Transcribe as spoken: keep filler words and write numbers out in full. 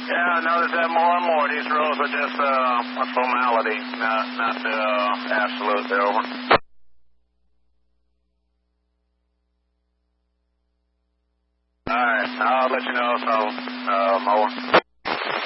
Yeah, I notice that more and more. These rules are just uh, a formality, not, not uh, absolute. They're over. All right, I'll let you know if so. Um, over.